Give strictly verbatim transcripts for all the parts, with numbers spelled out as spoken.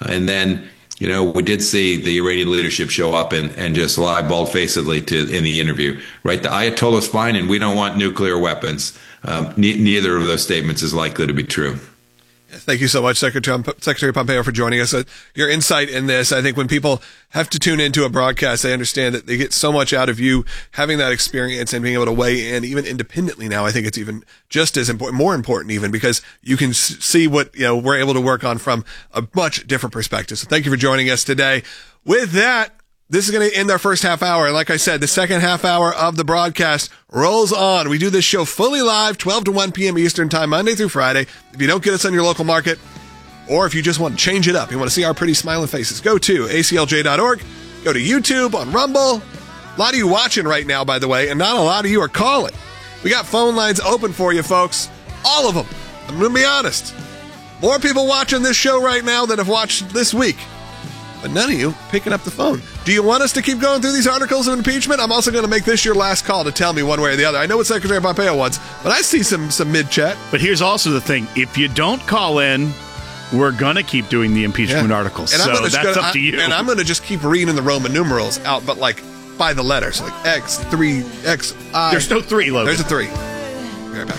And then, you know, we did see the Iranian leadership show up and, and just lie bald-facedly to in the interview, right? The Ayatollah's fine, and we don't want nuclear weapons. Um, ne- neither of those statements is likely to be true. Thank you so much, Secretary, Secretary Pompeo, for joining us. Uh, your insight in this, I think when people have to tune into a broadcast, they understand that they get so much out of you having that experience and being able to weigh in even independently now. I think it's even just as important, more important even, because you can s- see what, you know, we're able to work on from a much different perspective. So thank you for joining us today. With that, this is going to end our first half hour. And like I said, the second half hour of the broadcast rolls on. We do this show fully live, twelve to one p.m. Eastern time, Monday through Friday. If you don't get us on your local market, or if you just want to change it up, you want to see our pretty smiling faces, go to A C L J dot org, go to YouTube, on Rumble. A lot of you watching right now, by the way, and not a lot of you are calling. We got phone lines open for you, folks. All of them. I'm going to be honest. More people watching this show right now than have watched this week. But none of you picking up the phone. Do you want us to keep going through these articles of impeachment? I'm also going to make this your last call to tell me one way or the other. I know what Secretary Pompeo wants, but I see some some mid-chat. But here's also the thing. If you don't call in, we're going to keep doing the impeachment yeah. articles. And so that's gonna, up to you. I, and I'm going to just keep reading the Roman numerals out, but like by the letters. Like X, three, X, I. There's no three, Logan. There's a three. Be right back.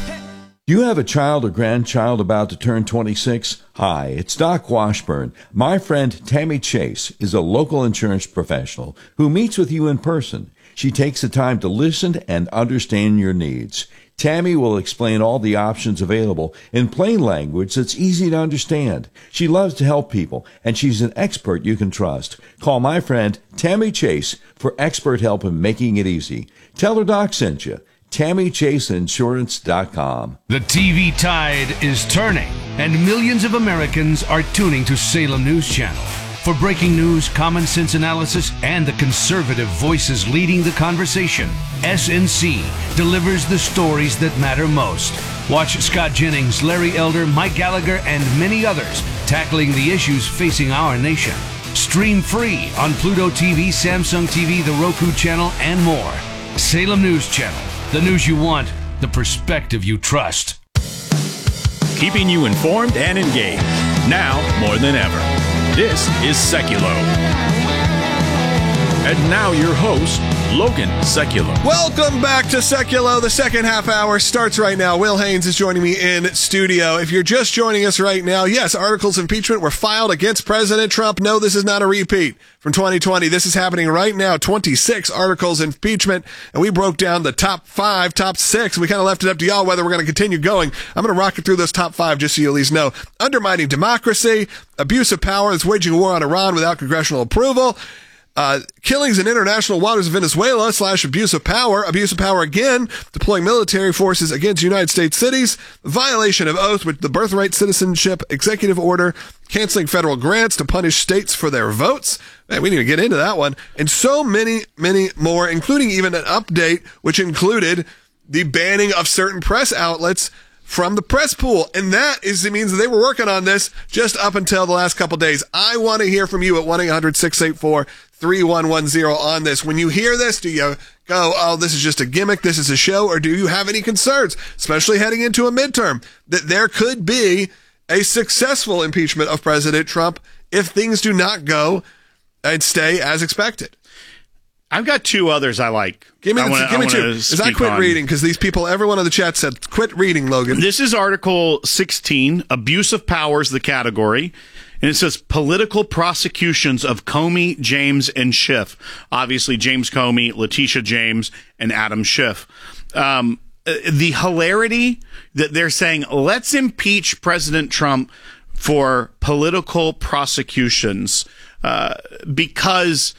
Do you have a child or grandchild about to turn twenty-six? Hi, it's Doc Washburn. My friend Tammy Chase is a local insurance professional who meets with you in person. She takes the time to listen and understand your needs. Tammy will explain all the options available in plain language that's easy to understand. She loves to help people, and she's an expert you can trust. Call my friend Tammy Chase for expert help in making it easy. Tell her Doc sent you. Tammy Chase Insurance dot com. The T V tide is turning, and millions of Americans are tuning to Salem News Channel. For breaking news, common sense analysis, and the conservative voices leading the conversation, S N C delivers the stories that matter most. Watch Scott Jennings, Larry Elder, Mike Gallagher, and many others tackling the issues facing our nation. Stream free on Pluto T V, Samsung T V, the Roku channel, and more. Salem News Channel. The news you want, the perspective you trust. Keeping you informed and engaged, now more than ever. This is Seculo. And now your host, Logan Seculo. Welcome back to Seculo. The second half hour starts right now. Will Haynes is joining me in studio. If you're just joining us right now, yes, articles of impeachment were filed against President Trump. No, this is not a repeat from twenty twenty. This is happening right now. twenty-six articles of impeachment, and we broke down the top five, top six. We kind of left it up to y'all whether we're going to continue going. I'm going to rocket through those top five just so you at least know. Undermining democracy, abuse of power that's waging war on Iran without congressional approval, Uh, killings in international waters of Venezuela slash abuse of power, abuse of power again, deploying military forces against United States cities, violation of oath with the birthright citizenship executive order, canceling federal grants to punish states for their votes. Man, we need to get into that one. And so many, many more, including even an update, which included the banning of certain press outlets from the press pool. And that is, it means that they were working on this just up until the last couple days. I want to hear from you at one eight hundred six eight four three one one zero on this. When you hear this, do you go, oh, this is just a gimmick, this is a show, or do you have any concerns, especially heading into a midterm, that there could be a successful impeachment of President Trump if things do not go and stay as expected? I've got two others I like. Give me, I wanna, give me I two. As I quit on. reading, because these people, everyone on the chat said, quit reading, Logan. This is Article sixteen, Abuse of Power is the category. And it says political prosecutions of Comey, James, and Schiff. Obviously, James Comey, Letitia James, and Adam Schiff. Um, the hilarity that they're saying, let's impeach President Trump for political prosecutions uh, because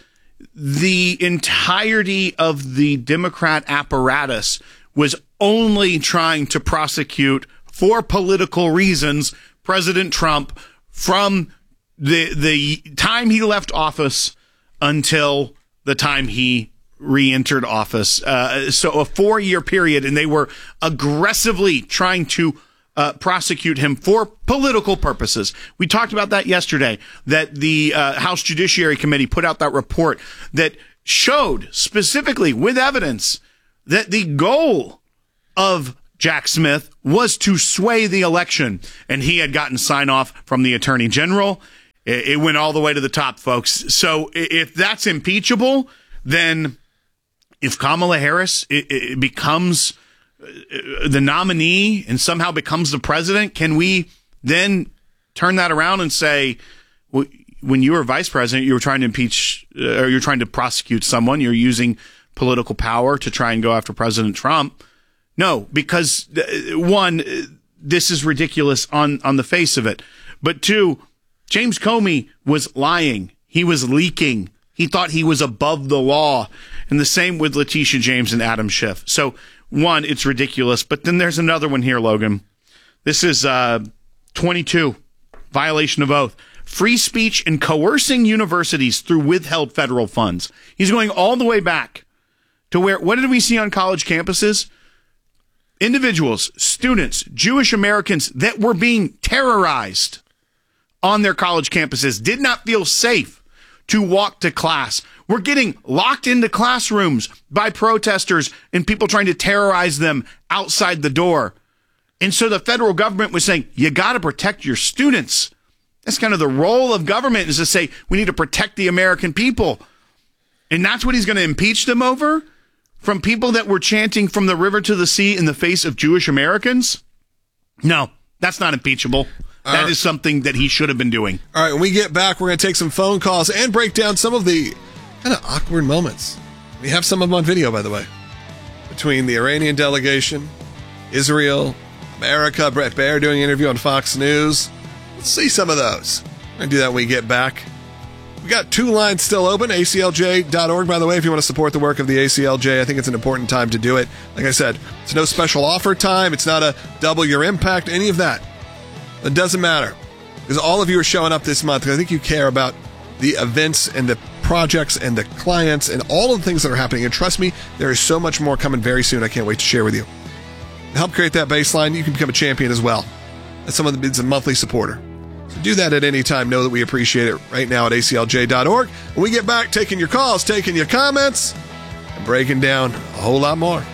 the entirety of the Democrat apparatus was only trying to prosecute for political reasons President Trump from the the time he left office until the time he re-entered office. Uh, so a four-year period, and they were aggressively trying to uh, prosecute him for political purposes. We talked about that yesterday, that the uh, House Judiciary Committee put out that report that showed specifically with evidence that the goal of Jack Smith was to sway the election, and he had gotten sign off from the Attorney General. It, it went all the way to the top, folks. So if that's impeachable, then if Kamala Harris it, it becomes the nominee and somehow becomes the president, can we then turn that around and say, well, when you were vice president, you were trying to impeach uh, or you're trying to prosecute someone, you're using political power to try and go after President Trump? No, because uh, one, this is ridiculous on, on the face of it. But two, James Comey was lying. He was leaking. He thought he was above the law. And the same with Letitia James and Adam Schiff. So one, it's ridiculous. But then there's another one here, Logan. This is uh, twenty-two, violation of oath. Free speech and coercing universities through withheld federal funds. He's going all the way back to where, what did we see on college campuses? Individuals, students, Jewish Americans that were being terrorized on their college campuses, did not feel safe to walk to class. We're getting locked into classrooms by protesters and people trying to terrorize them outside the door. And so the federal government was saying, you got to protect your students. That's kind of the role of government, is to say, we need to protect the American people. And that's what he's going to impeach them over? From people that were chanting from the river to the sea in the face of Jewish Americans? No, that's not impeachable. All that right. is something that he should have been doing. All right, when we get back, we're going to take some phone calls and break down some of the kind of awkward moments. We have some of them on video, by the way, between the Iranian delegation, Israel, America, Brett Baer doing an interview on Fox News. Let's see some of those. We're going to do that when we get back. We got two lines still open, A C L J dot org, by the way, if you want to support the work of the A C L J. I think it's an important time to do it. Like I said, it's no special offer time. It's not a double your impact, any of that. It doesn't matter, because all of you are showing up this month. I think you care about the events and the projects and the clients and all of the things that are happening. And trust me, there is so much more coming very soon. I can't wait to share with you. To help create that baseline, you can become a champion as well. As someone that's a monthly supporter. So do that at any time. Know that we appreciate it right now at A C L J dot org. When we get back, taking your calls, taking your comments, and breaking down a whole lot more.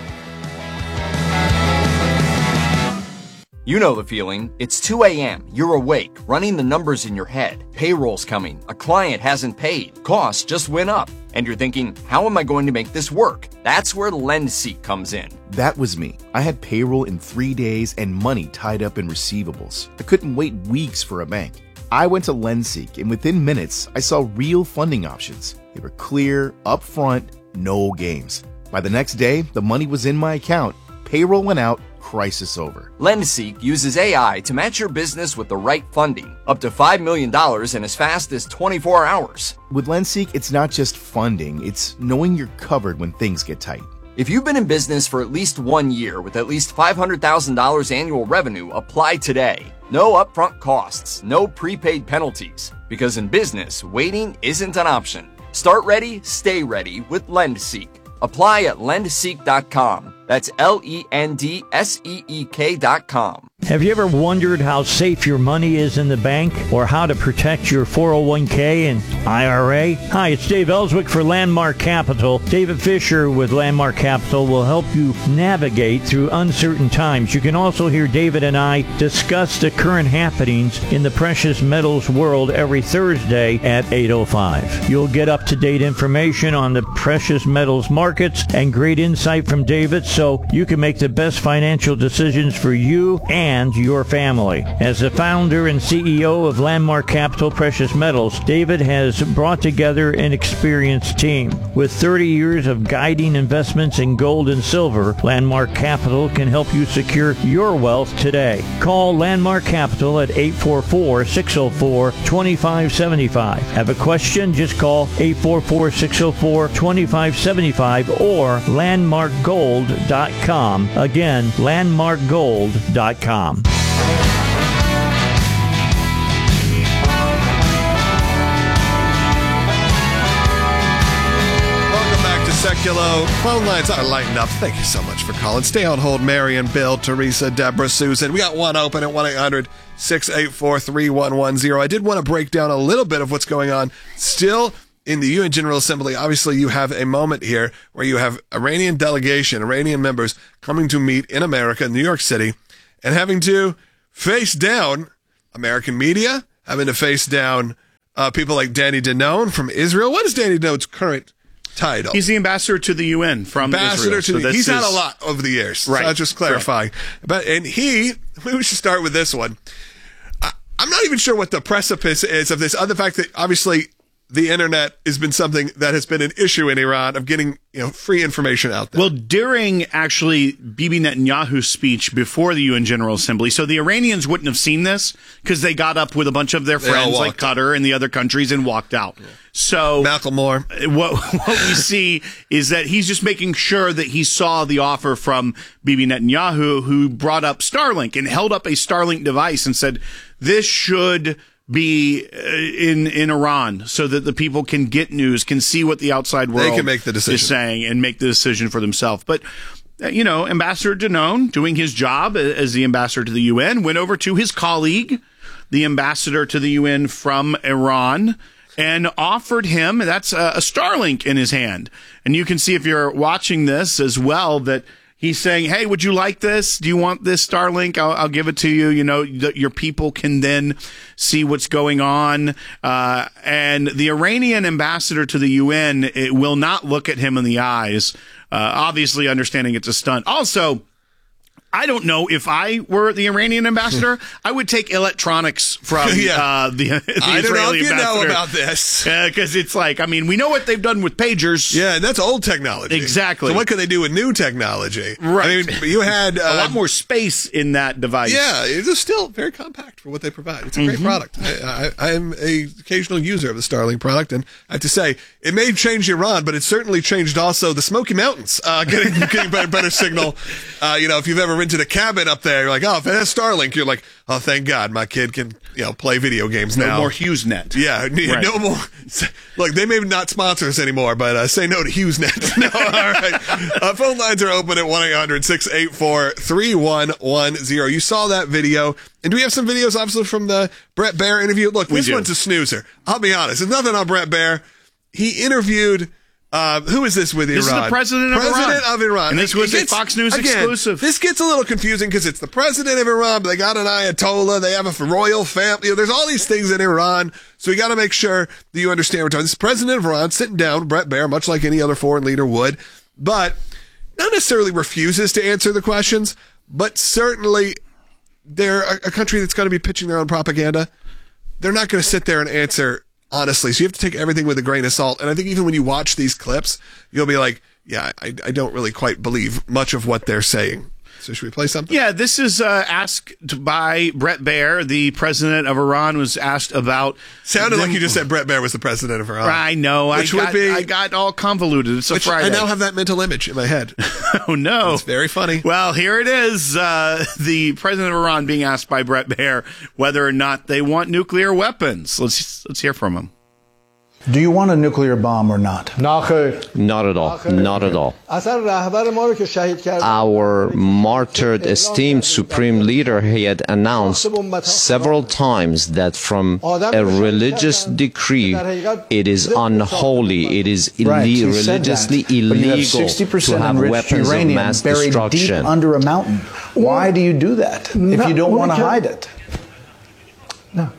You know the feeling. It's two a.m. You're awake, running the numbers in your head. Payroll's coming. A client hasn't paid. Costs just went up. And you're thinking, how am I going to make this work? That's where LendSeek comes in. That was me. I had payroll in three days and money tied up in receivables. I couldn't wait weeks for a bank. I went to LendSeek, and within minutes, I saw real funding options. They were clear, upfront, no games. By the next day, the money was in my account. Payroll went out. Crisis over. LendSeek uses A I to match your business with the right funding, up to five million dollars in as fast as twenty-four hours. With LendSeek, it's not just funding, it's knowing you're covered when things get tight. If you've been in business for at least one year with at least five hundred thousand dollars annual revenue, apply today. No upfront costs, no prepaid penalties, because in business, waiting isn't an option. Start ready, stay ready with LendSeek. Apply at lend seek dot com. That's L E N D S E E K dot com. Have you ever wondered how safe your money is in the bank, or how to protect your four oh one k and I R A? Hi, it's Dave Ellswick for Landmark Capital. David Fisher with Landmark Capital will help you navigate through uncertain times. You can also hear David and I discuss the current happenings in the precious metals world every Thursday at eight oh five. You'll get up-to-date information on the precious metals markets and great insight from David, so you can make the best financial decisions for you and your family. As the founder and C E O of Landmark Capital Precious Metals, David has brought together an experienced team. With thirty years of guiding investments in gold and silver, Landmark Capital can help you secure your wealth today. Call Landmark Capital at eight four four, six oh four, two five seven five. Have a question? Just call eight four four, six oh four, two five seven five or landmark gold dot com. Again, landmark gold dot com. Welcome back to Seculo. Phone lines are lighting up. Thank you so much for calling. Stay on hold, Marion, Bill, Teresa, Deborah, Susan. We got one open at one eight hundred, six eight four, three one one zero. I did want to break down a little bit of what's going on still in the U N General Assembly. Obviously, you have a moment here where you have Iranian delegation, Iranian members coming to meet in America, in New York City, and having to face down American media, having to face down Uh, people like Danny Danon from Israel. What is Danny Danon's current title? He's the ambassador to the U N from ambassador Israel. to the, so he's his, had a lot over the years. Right. So just clarifying. But and he, we should start with this one. I, I'm not even sure what the precipice is of this. Other fact that obviously the internet has been something that has been an issue in Iran of getting, you know, free information out there. Well, during actually Bibi Netanyahu's speech before the U N General Assembly, so the Iranians wouldn't have seen this because they got up with a bunch of their friends like Qatar and the other countries and walked out. Yeah. So Macklemore. What, what we see is that he's just making sure that he saw the offer from Bibi Netanyahu, who brought up Starlink and held up a Starlink device and said, this should be in in Iran so that the people can get news, can see what the outside world they can make the decision. is saying and make the decision for themselves. But, you know, Ambassador Danon, doing his job as the ambassador to the U N, went over to his colleague, the ambassador to the U N from Iran, and offered him, that's a, a Starlink in his hand. And you can see if you're watching this as well that he's saying, hey, would you like this? Do you want this Starlink? I'll, I'll give it to you. You know, the, your people can then see what's going on. Uh, and the Iranian ambassador to the U N it will not look at him in the eyes, uh, obviously understanding it's a stunt. Also, I don't know if I were the Iranian ambassador, I would take electronics from yeah. uh, the, the I Israeli don't know if you ambassador. know about this. Because uh, it's like, I mean, we know what they've done with pagers. Yeah, and that's old technology. Exactly. So what could they do with new technology? Right. I mean, you had... Uh, a lot more space in that device. Yeah, it's still very compact for what they provide. It's a great mm-hmm. product. I, I, I'm a occasional user of the Starlink product, and I have to say, it may change Iran, but it certainly changed also the Smoky Mountains, uh, getting, getting better, better signal. Uh, you know, if you've ever rented a cabin up there, you're like, oh, if it has Starlink, you're like, oh, thank God, my kid can, you know, play video games now. No more HughesNet. Yeah, right. no more. Look, they may not sponsor us anymore, but uh, say no to HughesNet. No, all right. Uh, phone lines are open at one eight hundred six eight four three one one zero. You saw that video. And do we have some videos, obviously, from the Bret Baier interview? Look, this one's a snoozer. I'll be honest. There's nothing on Bret Baier. He interviewed... Uh, who is this with Iran? This is the president of president Iran. President of Iran. And this was gets, a Fox News again, exclusive. This gets a little confusing because it's the president of Iran, but they got an Ayatollah, they have a royal family. You know, there's all these things in Iran, so we got to make sure that you understand what we're talking. This is president of Iran sitting down with Bret Baier, much like any other foreign leader would, but not necessarily refuses to answer the questions, but certainly they're a, a country that's going to be pitching their own propaganda. They're not going to sit there and answer honestly. So you have to take everything with a grain of salt. And I think even when you watch these clips, you'll be like, yeah, I, I don't really quite believe much of what they're saying. So should we play something? Yeah, this is uh, asked by Bret Baier. The president of Iran was asked about... Sounded them, like you just said Bret Baier was the president of Iran. I know. Which I got, would be, I got all convoluted. It's a which Friday. I now have that mental image in my head. Oh, no. It's very funny. Well, here it is. Uh, the president of Iran being asked by Bret Baier whether or not they want nuclear weapons. Let's, let's hear from him. Do you want a nuclear bomb or not? Not at all. Not at all. Our martyred, esteemed supreme leader, he had announced several times that from a religious decree, it is unholy, it is illi- right, religiously that. illegal to have weapons of mass buried destruction. Deep under a mountain. Why do you do that if you don't want to hide it? No.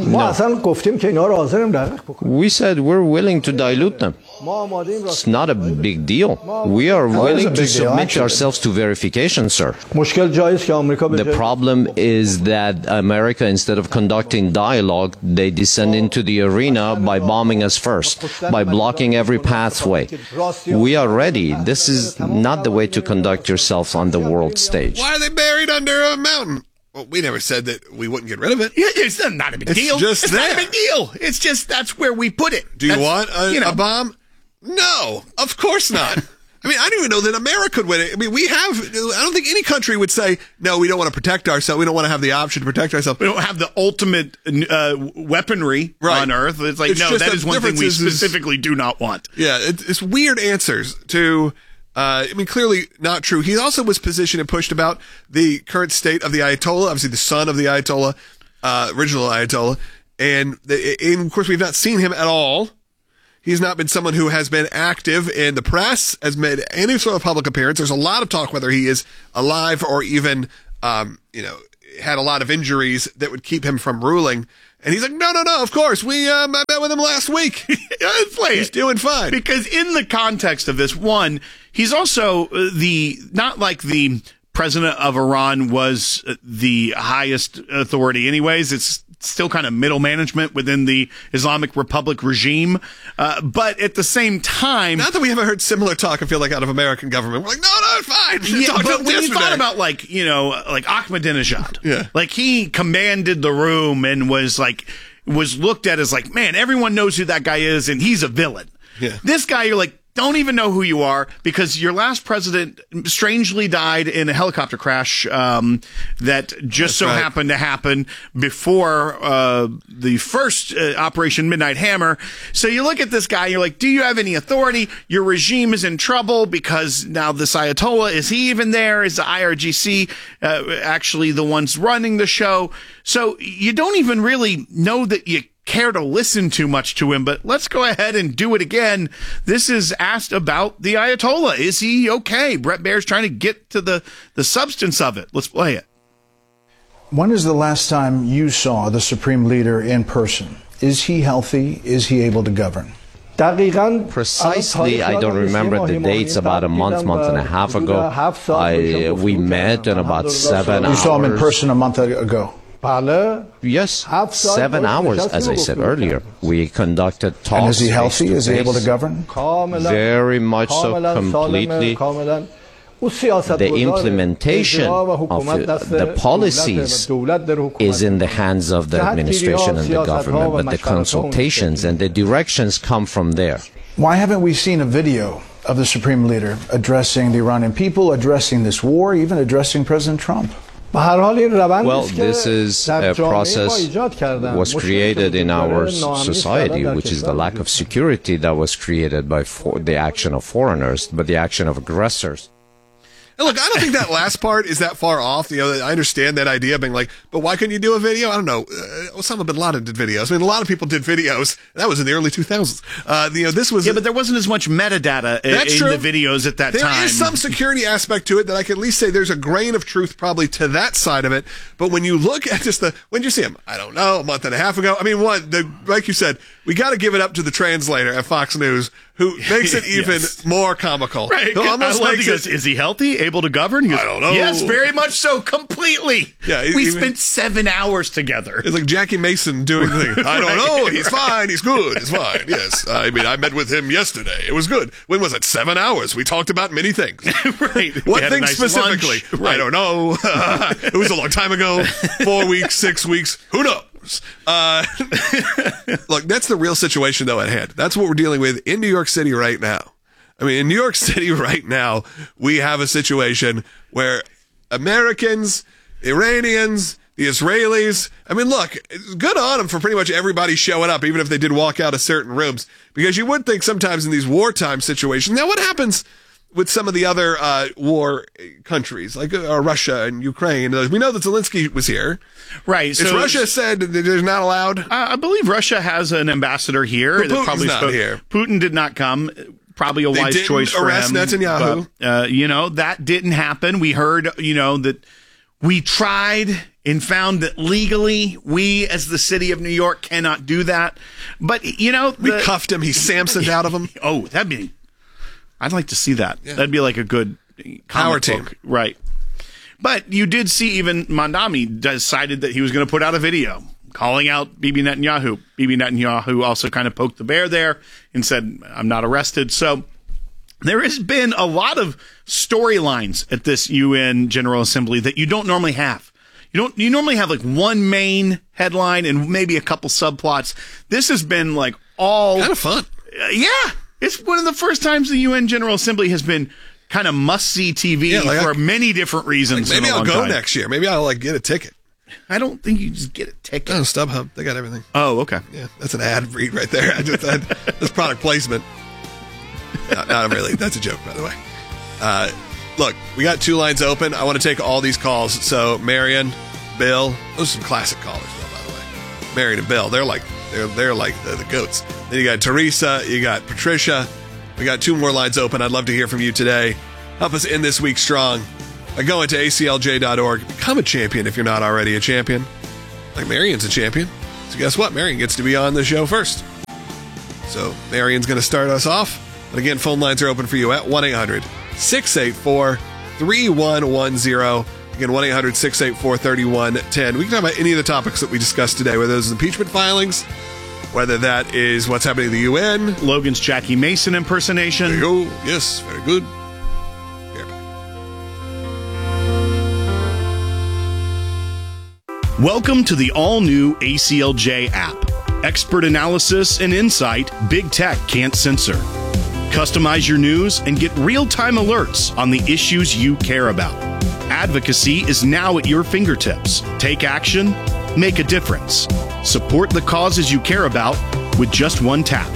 We said we're willing to dilute them. It's not a big deal. We are willing to submit ourselves to verification, sir. The problem is that America, instead of conducting dialogue, they descend into the arena by bombing us first, by blocking every pathway. We are ready. This is not the way to conduct yourself on the world stage. Why are they buried under a mountain? Well, we never said that we wouldn't get rid of it. Yeah, it's not a big it's deal. Just it's there. not a big deal. It's just that's where we put it. Do you that's, want a, you know. a bomb? No, of course not. I mean, I don't even know that America would win it. I mean, we have, I don't think any country would say, no, we don't want to protect ourselves. We don't want to have the option to protect ourselves. We don't have the ultimate uh, weaponry right. on Earth. It's like, it's no, that is one thing we specifically is, do not want. Yeah, it, it's weird answers to... Uh, I mean, clearly not true. He also was positioned and pushed about the current state of the Ayatollah, obviously the son of the Ayatollah, uh, original Ayatollah. And, the, and, of course, we've not seen him at all. He's not been someone who has been active in the press, has made any sort of public appearance. There's a lot of talk whether he is alive or even, um, you know, had a lot of injuries that would keep him from ruling. And he's like, no, no, no, of course. We um, I met with him last week. Play He's it. doing fine. Because in the context of this, one, he's also the, not like the president of Iran was the highest authority anyways. It's still kind of middle management within the Islamic Republic regime. Uh, but at the same time... Not that we haven't heard similar talk, I feel like, out of American government. We're like, no, no, it's fine. Yeah, Talked but about when you yesterday. thought about, like, you know, like Ahmadinejad, Yeah. like he commanded the room and was like, was looked at as like, man, everyone knows who that guy is and he's a villain. Yeah. This guy, you're like, don't even know who you are because your last president strangely died in a helicopter crash um, that just That's so right. happened to happen before uh, the first uh, Operation Midnight Hammer. So you look at this guy, you're like, do you have any authority? Your regime is in trouble because now this Ayatollah, is he even there? Is the I R G C uh, actually the ones running the show? So you don't even really know that you care to listen too much to him, but let's go ahead and do it again. This is asked about the Ayatollah. Is he okay? Brett Baer's trying to get to the, the substance of it. Let's play it. When is the last time you saw the Supreme Leader in person? Is he healthy? Is he able to govern? Precisely, I don't remember the dates. About a month, month and a half ago, I, we met in about seven You hours. saw him in person a month ago? Yes, seven hours, as I said earlier. We conducted talks. And is he healthy? Is he able to face-to-face. govern? Very much so, completely. The implementation of the policies is in the hands of the administration and the government, but the consultations and the directions come from there. Why haven't we seen a video of the Supreme Leader addressing the Iranian people, addressing this war, even addressing President Trump? Well, this is a process was created in our society, which is the lack of security that was created by for the action of foreigners, but the action of aggressors. And look, I don't think that last part is that far off. You know, I understand that idea of being like, but why couldn't you do a video? I don't know. Uh, Osama bin Laden did videos. I mean, a lot of people did videos. That was in the early two thousands. Uh, you know, this was... Yeah, but there wasn't as much metadata in, That's in true. the videos at that there time. There is some security aspect to it that I can at least say there's a grain of truth probably to that side of it. But when you look at just the... When did you see him? I don't know. A month and a half ago. I mean, one, the, like you said, we got to give it up to the translator at Fox News who makes it even Yes. more comical. Right. Who almost I love makes he goes, it, is he healthy? Able to govern? He goes, I don't know. Yes, very much so. Completely. Yeah, we even- spent seven hours together. It's like Jackie Mason doing the thing. I don't Right. know. He's fine. He's good. He's fine. Yes. I mean, I met with him yesterday. It was good. When was it? Seven hours. We talked about many things. Right. We What had a things nice specifically? lunch. Right. I don't know. It was a long time ago. Four weeks, six weeks. Who knows? Uh, look, that's the real situation, though, at hand. That's what we're dealing with in New York City right now. I mean, in New York City right now, we have a situation where Americans, Iranians, the Israelis, I mean, look, it's good on them for pretty much everybody showing up, even if they did walk out of certain rooms, because you would think sometimes in these wartime situations. Now, what happens with some of the other uh, war countries, like uh, Russia and Ukraine? We know that Zelensky was here. Right. Is So Russia said that they're not allowed? Uh, I believe Russia has an ambassador here. But that Putin's probably not spoke- here. Putin did not come. Probably a They wise didn't choice for arrest him. Netanyahu. But, uh, you know, that didn't happen. We heard, you know, that we tried and found that legally we, as the city of New York, cannot do that. But, you know, We the- cuffed him. He Samsoned out of him. Oh, that'd be. I'd like to see that. That'd be like a good comic Power team. book. Right. But you did see even Mandami decided that he was going to put out a video calling out Bibi Netanyahu. Bibi Netanyahu also kind of poked the bear there and said, I'm not arrested. So there has been a lot of storylines at this U N General Assembly that you don't normally have. You don't, you normally have like one main headline and maybe a couple subplots. This has been like all Kind of fun. uh, yeah, it's one of the first times the U N General Assembly has been kind of must-see T V Yeah, like for I- many different reasons. Maybe in a I'll long go time. next year. Maybe I'll like get a ticket. I don't think you just get a ticket. Oh, StubHub. They got everything. Oh, okay. Yeah, that's an ad read right there. I just had this product placement. Not, not really. That's a joke, by the way. Uh, look, we got two lines open. I want to take all these calls. So, Marion, Bill, those are some classic callers, though, by the way. Marion and Bill, they're like they're they're like the, the goats. Then you got Teresa, you got Patricia. We got two more lines open. I'd love to hear from you today. Help us end this week strong by going to A C L J dot org. Become a champion if you're not already a champion. Like Marion's a champion. So guess what? Marion gets to be on the show first. So Marion's going to start us off. But again, phone lines are open for you at one eight hundred six eight four three one one zero. Again, one eight hundred six eight four three one one zero. We can talk about any of the topics that we discussed today, whether those impeachment filings, whether that is what's happening in the U N. Logan's Jackie Mason impersonation. There you go. Yes, very good. Welcome to the all-new A C L J app. Expert analysis and insight big tech can't censor. Customize your news and get real-time alerts on the issues you care about. Advocacy is now at your fingertips. Take action, make a difference. Support the causes you care about with just one tap.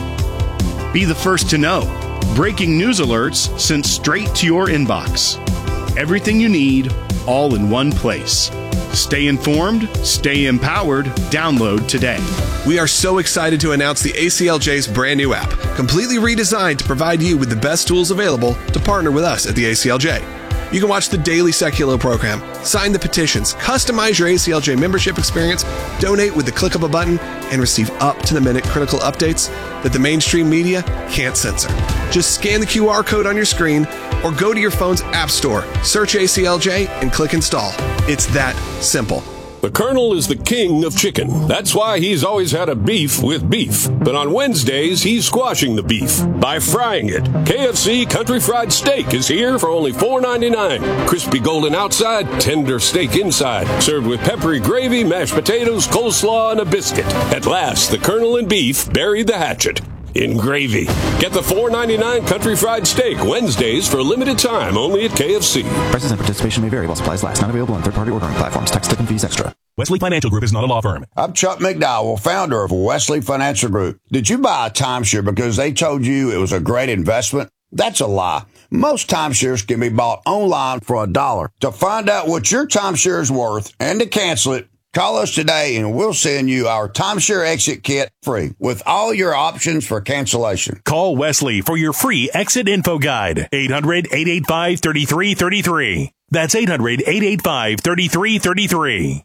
Be the first to know. Breaking news alerts sent straight to your inbox. Everything you need, all in one place. Stay informed, stay empowered. Download today. We are so excited to announce the A C L J's brand new app, completely redesigned to provide you with the best tools available to partner with us at the A C L J. You can watch the daily Seculo program, sign the petitions, customize your A C L J membership experience, donate with the click of a button, and receive up-to-the-minute critical updates that the mainstream media can't censor. Just scan the Q R code on your screen or go to your phone's app store, search A C L J, and click install. It's that simple. The Colonel is the king of chicken. That's why he's always had a beef with beef. But on Wednesdays, he's squashing the beef by frying it. K F C Country Fried Steak is here for only four ninety-nine. Crispy golden outside, tender steak inside. Served with peppery gravy, mashed potatoes, coleslaw, and a biscuit. At last, the Colonel and beef buried the hatchet in gravy. Get the four ninety-nine Country Fried Steak Wednesdays for a limited time only at K F C. Prices and participation may vary while supplies last. Not available on third-party ordering platforms. Tax, tip, and fees extra. Wesley Financial Group is not a law firm. I'm Chuck McDowell, founder of Wesley Financial Group. Did you buy a timeshare because they told you it was a great investment? That's a lie. Most timeshares can be bought online for a dollar. To find out what your timeshare is worth and to cancel it, call us today and we'll send you our timeshare exit kit free with all your options for cancellation. Call Wesley for your free exit info guide. eight hundred, eight eight five, three three three three. That's eight hundred, eight eight five, three three three three.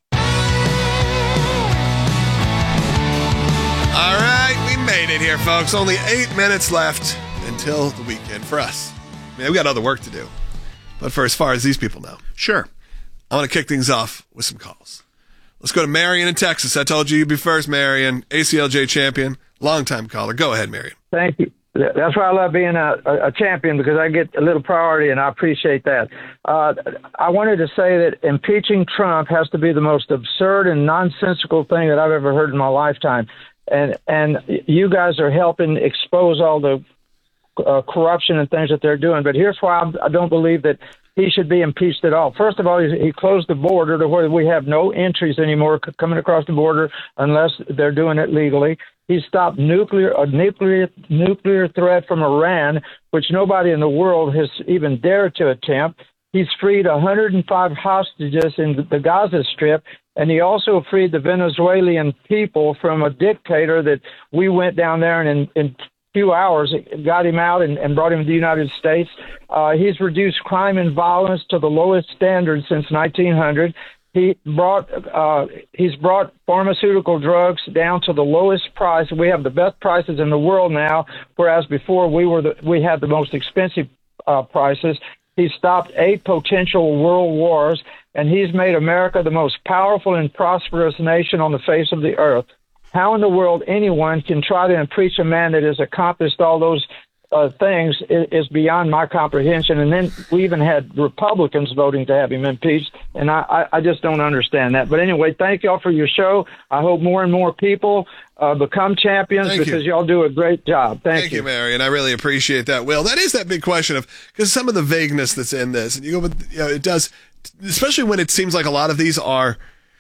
All right, we made it here, folks. Only eight minutes left until the weekend for us. Man, we got other work to do. But for as far as these people know. Sure. I want to kick things off with some calls. Let's go to Marion in Texas. I told you you'd be first, Marion. A C L J champion, longtime caller. Go ahead, Marion. Thank you. That's why I love being a, a champion, because I get a little priority, and I appreciate that. Uh, I wanted to say that impeaching Trump has to be the most absurd and nonsensical thing that I've ever heard in my lifetime. And and you guys are helping expose all the uh, corruption and things that they're doing. But here's why I'm, I don't believe that he should be impeached at all. First of all, he, he closed the border to where we have no entries anymore c- coming across the border unless they're doing it legally. He stopped nuclear a nuclear nuclear threat from Iran, which nobody in the world has even dared to attempt. He's freed one hundred five hostages in the Gaza Strip, and he also freed the Venezuelan people from a dictator that we went down there and in, in few hours got him out and, and brought him to the United States. Uh, he's reduced crime and violence to the lowest standard since nineteen hundred. He brought uh, he's brought pharmaceutical drugs down to the lowest price. We have the best prices in the world now, whereas before we were the, we had the most expensive uh, prices. He stopped eight potential world wars, and he's made America the most powerful and prosperous nation on the face of the earth. How in the world anyone can try to impeach a man that has accomplished all those uh, things is, is beyond my comprehension. And then we even had Republicans voting to have him impeached, and I, I, I just don't understand that. But anyway, thank y'all for your show. I hope more and more people uh, become champions thank because you. y'all do a great job. Thank, thank you. you, Marion. I really appreciate that, Will. That is that big question of, because some of the vagueness that's in this, and you go, with, you know, it does, especially when it seems like a lot of these are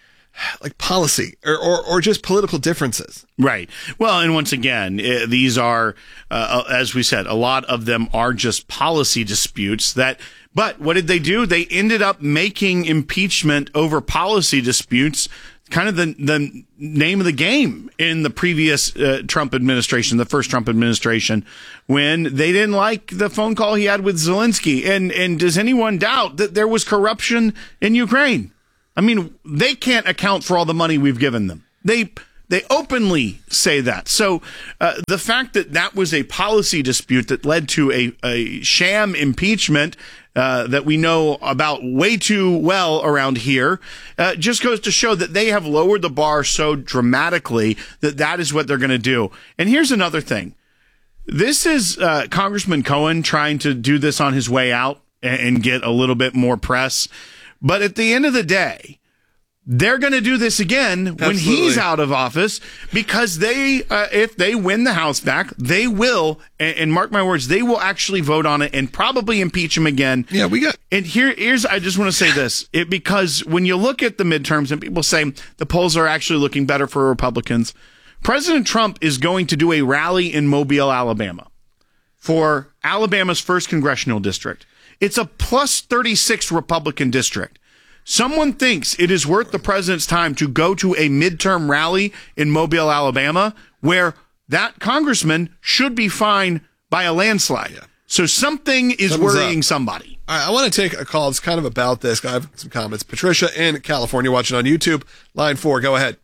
like policy or, or, or just political differences. Right. Well, and once again, uh, these are, uh, as we said, a lot of them are just policy disputes that, but what did they do? They ended up making impeachment over policy disputes kind of the, the name of the game in the previous uh, Trump administration, the first Trump administration, when they didn't like the phone call he had with Zelensky. And, and does anyone doubt that there was corruption in Ukraine? I mean, they can't account for all the money we've given them. They They openly say that. So uh, the fact that that was a policy dispute that led to a, a sham impeachment uh, that we know about way too well around here uh, just goes to show that they have lowered the bar so dramatically that that is what they're going to do. And here's another thing. This is uh, Congressman Cohen trying to do this on his way out and, and get a little bit more press. But at the end of the day, they're going to do this again when Absolutely. he's out of office because they, uh, if they win the House back, they will, and, and mark my words, they will actually vote on it and probably impeach him again. Yeah, we got. And here, here's, I just want to say this, it, because when you look at the midterms and people say the polls are actually looking better for Republicans, President Trump is going to do a rally in Mobile, Alabama for Alabama's first congressional district. It's a plus thirty-six Republican district. Someone thinks it is worth the president's time to go to a midterm rally in Mobile, Alabama, where that congressman should be fine by a landslide. Yeah. So something is Something's worrying up. somebody. All right, I want to take a call. It's kind of about this. I have some comments. Patricia in California watching on YouTube. Line four, go ahead.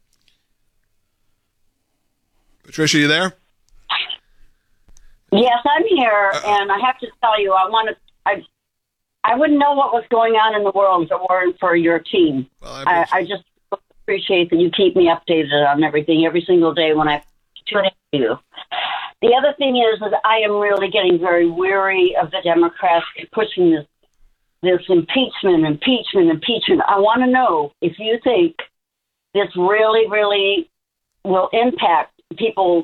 Patricia, you there? Yes, I'm here, uh, and I have to tell you, I want to. I I wouldn't know what was going on in the world if it weren't for your team. Well, I, I, I just appreciate that you keep me updated on everything every single day when I tune in to you. The other thing is that I am really getting very weary of the Democrats pushing this this impeachment, impeachment, impeachment. I want to know if you think this really, really will impact people's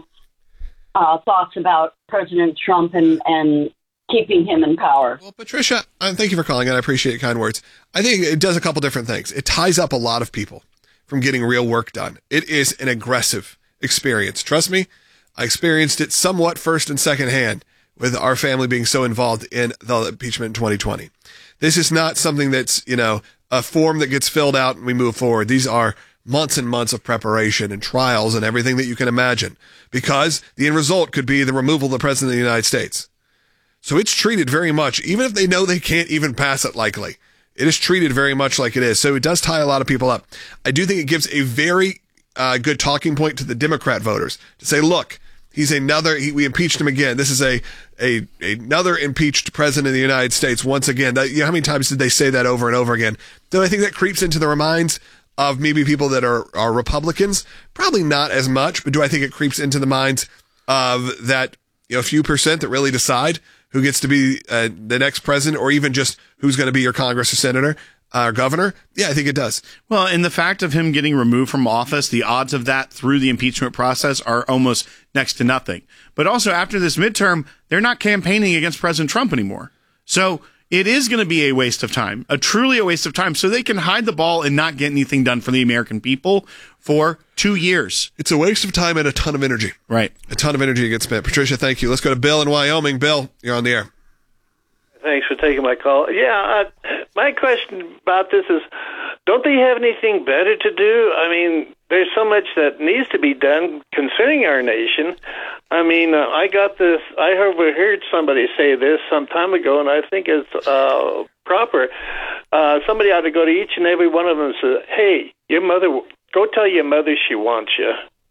uh, thoughts about President Trump and, and keeping him in power. Well, Patricia, uh, thank you for calling, and I appreciate your kind words. I think it does a couple different things. It ties up a lot of people from getting real work done. It is an aggressive experience. Trust me, I experienced it somewhat first and second hand with our family being so involved in the impeachment in twenty twenty. This is not something that's, you know, a form that gets filled out and we move forward. These are months and months of preparation and trials and everything that you can imagine, because the end result could be the removal of the president of the United States. So it's treated very much, even if they know they can't even pass it likely, it is treated very much like it is. So it does tie a lot of people up. I do think it gives a very uh, good talking point to the Democrat voters to say, look, he's another, he, we impeached him again. This is a, a another impeached president of the United States once again. That, you know, how many times did they say that over and over again? Do I think that creeps into the minds of maybe people that are, are Republicans? Probably not as much, but do I think it creeps into the minds of that, you know, few percent that really decide who gets to be uh, the next president, or even just who's going to be your Congress or senator uh, or governor? Yeah, I think it does. Well, and the fact of him getting removed from office, the odds of that through the impeachment process are almost next to nothing. But also after this midterm, they're not campaigning against President Trump anymore. So it is going to be a waste of time, a truly a waste of time, so they can hide the ball and not get anything done for the American people for two years. It's a waste of time and a ton of energy. Right. A ton of energy gets spent. Patricia, thank you. Let's go to Bill in Wyoming. Bill, you're on the air. Thanks for taking my call. Yeah, uh, my question about this is, don't they have anything better to do? I mean, there's so much that needs to be done concerning our nation. I mean, uh, I got this, I overheard somebody say this some time ago, and I think it's uh, proper. Uh, somebody ought to go to each and every one of them and say, hey, your mother, go tell your mother she wants you.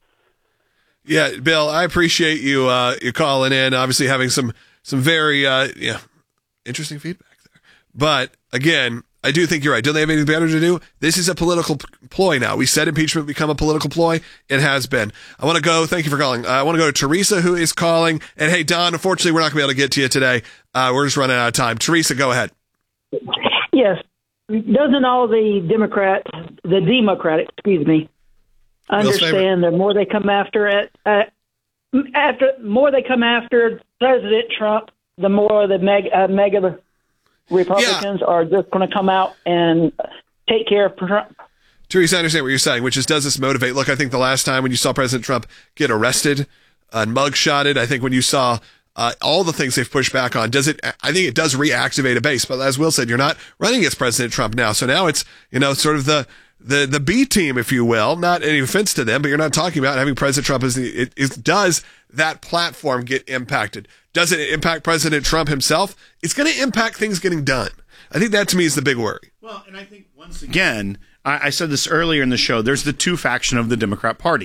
Yeah, Bill, I appreciate you uh, you calling in, obviously having some, some very uh, yeah, interesting feedback there. But, again, I do think you're right. Don't they have anything better to do? This is a political ploy now. We said impeachment would become a political ploy. It has been. I want to go, thank you for calling. Uh, I want to go to Teresa, who is calling. And hey, Don, unfortunately, we're not going to be able to get to you today. Uh, we're just running out of time. Teresa, go ahead. Yes. Doesn't all the Democrats, the Democratic, excuse me, understand the more they come after it, uh, after more they come after President Trump, the more the mega, uh, mega Republicans yeah. are just going to come out and take care of Trump. Teresa, I understand what you're saying, which is, does this motivate? Look, I think the last time when you saw President Trump get arrested and mugshotted, I think when you saw uh, all the things they've pushed back on, does it, I think it does reactivate a base. But as Will said, you're not running against President Trump now. So now it's, you know, sort of the, the, the B team, if you will. Not any offense to them, but you're not talking about having President Trump as the, it, it does that platform get impacted? Does it impact President Trump himself? It's going to impact things getting done. I think that to me is the big worry. Well, and I think once again, I, I said this earlier in the show, there's the two faction of the Democrat Party.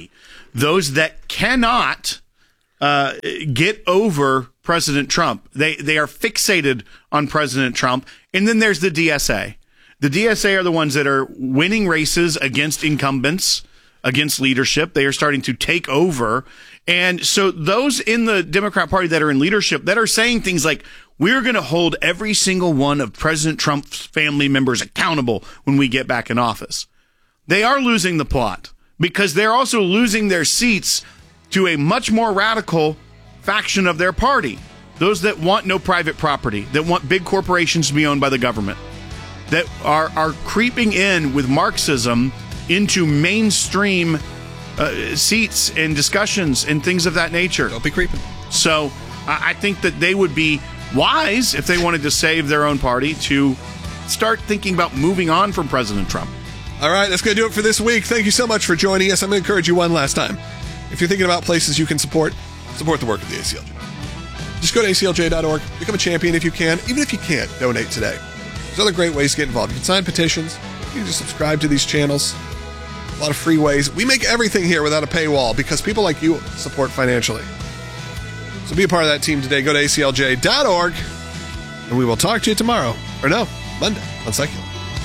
those that cannot uh, get over President Trump. They they are fixated on President Trump. And then there's the D S A. The D S A are the ones that are winning races against incumbents, against leadership. They are starting to take over. And so those in the Democrat Party that are in leadership that are saying things like, we're going to hold every single one of President Trump's family members accountable when we get back in office. They are losing the plot because they're also losing their seats to a much more radical faction of their party. Those that want no private property, that want big corporations to be owned by the government, that are, are creeping in with Marxism into mainstream uh, seats and discussions and things of that nature. Don't be creeping. So I, I think that they would be wise, if they wanted to save their own party, to start thinking about moving on from President Trump. All right, that's going to do it for this week. Thank you so much for joining us. I'm going to encourage you one last time. If you're thinking about places you can support, support the work of the A C L J. Just go to A C L J dot org, become a champion if you can. Even if you can't, donate today. There's other great ways to get involved. You can sign petitions. You can just subscribe to these channels. A lot of free ways. We make everything here without a paywall because people like you support financially. So be a part of that team today. Go to A C L J dot org, and we will talk to you tomorrow. Or no, Monday on Secular.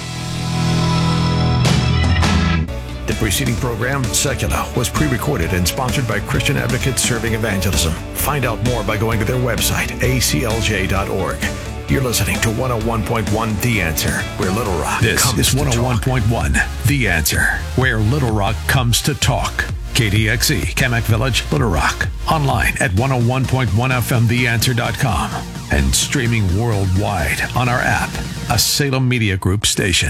The preceding program, Secular, was pre-recorded and sponsored by Christian Advocates Serving Evangelism. Find out more by going to their website, A C L J dot org. You're listening to one oh one point one The Answer, where Little Rock this comes is one oh one point one The Answer, where Little Rock comes to talk. K D X E, Kamak Village, Little Rock. Online at one oh one point one F M the answer dot com. And streaming worldwide on our app, a Salem Media Group station.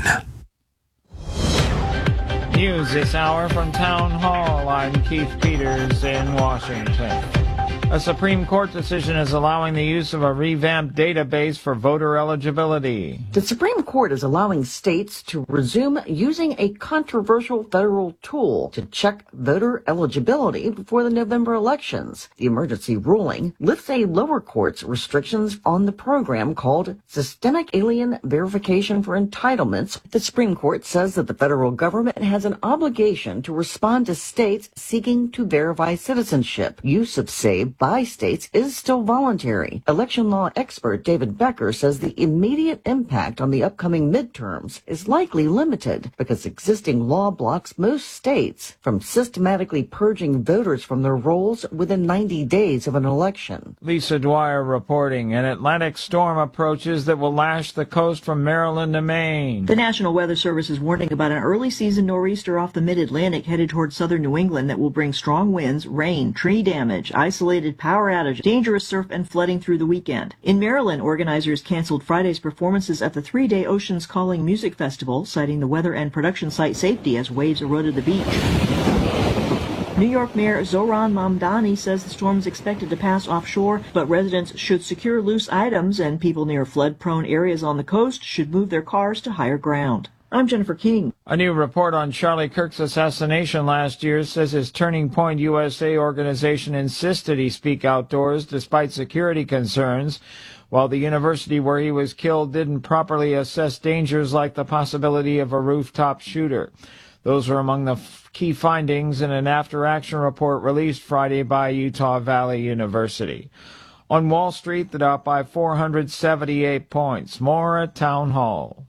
News this hour from Town Hall. I'm Keith Peters in Washington. A Supreme Court decision is allowing the use of a revamped database for voter eligibility. The Supreme Court is allowing states to resume using a controversial federal tool to check voter eligibility before the November elections. The emergency ruling lifts a lower court's restrictions on the program called Systemic Alien Verification for Entitlements. The Supreme Court says that the federal government has an obligation to respond to states seeking to verify citizenship. Use of SAVE by states is still voluntary. Election law expert David Becker says the immediate impact on the upcoming midterms is likely limited because existing law blocks most states from systematically purging voters from their rolls within ninety days of an election. Lisa Dwyer reporting. An Atlantic storm approaches that will lash the coast from Maryland to Maine. The National Weather Service is warning about an early season nor'easter off the mid-Atlantic headed toward southern New England that will bring strong winds, rain, tree damage, isolated power outage, dangerous surf, and flooding through the weekend. In Maryland, organizers canceled Friday's performances at the three-day Oceans Calling Music Festival, citing the weather and production site safety as waves eroded the beach. New York Mayor Zohran Mamdani says the storm is expected to pass offshore, but residents should secure loose items and people near flood-prone areas on the coast should move their cars to higher ground. I'm Jennifer King. A new report on Charlie Kirk's assassination last year says his Turning Point U S A organization insisted he speak outdoors despite security concerns, while the university where he was killed didn't properly assess dangers like the possibility of a rooftop shooter. Those were among the f- key findings in an after-action report released Friday by Utah Valley University. On Wall Street, the Dow by four hundred seventy-eight points. More at Town Hall.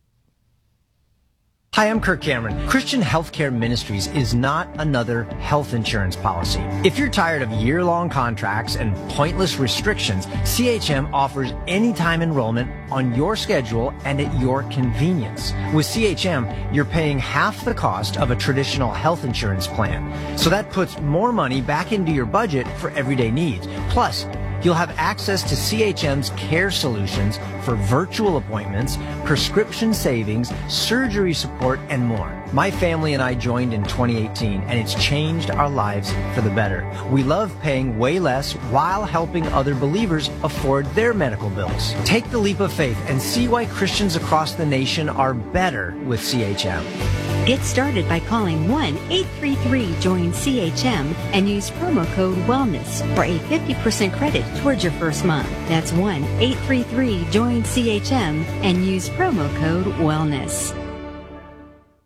Hi, I'm Kirk Cameron. Christian Healthcare Ministries is not another health insurance policy. If you're tired of year-long contracts and pointless restrictions, C H M offers anytime enrollment on your schedule and at your convenience. With C H M, you're paying half the cost of a traditional health insurance plan. So that puts more money back into your budget for everyday needs. Plus, you'll have access to C H M's care solutions for virtual appointments, prescription savings, surgery support, and more. My family and I joined in twenty eighteen, and it's changed our lives for the better. We love paying way less while helping other believers afford their medical bills. Take the leap of faith and see why Christians across the nation are better with C H M. Get started by calling one eight three three join C H M and use promo code WELLNESS for a fifty percent credit towards your first month. That's one eight three three join C H M and use promo code WELLNESS.